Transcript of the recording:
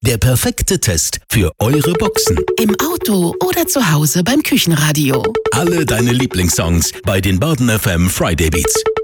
Der perfekte Test für eure Boxen. Im Auto oder zu Hause beim Küchenradio. Alle deine Lieblingssongs bei den Baden FM Friday Beats.